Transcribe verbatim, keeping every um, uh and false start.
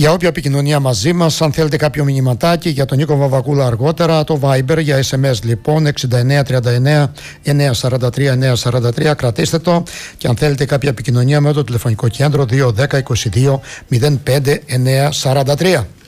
Για όποια επικοινωνία μαζί μας, αν θέλετε κάποιο μηνυματάκι για τον Νίκο Βαβακούλα αργότερα, το Viber για ες εμ ες λοιπόν εξήντα εννέα τριάντα εννέα εννιακόσια σαράντα τρία εννιακόσια σαράντα τρία, κρατήστε το, και αν θέλετε κάποια επικοινωνία με το τηλεφωνικό κέντρο δύο ένα μηδέν δύο είκοσι δύο μηδέν πέντε εννιακόσια σαράντα τρία.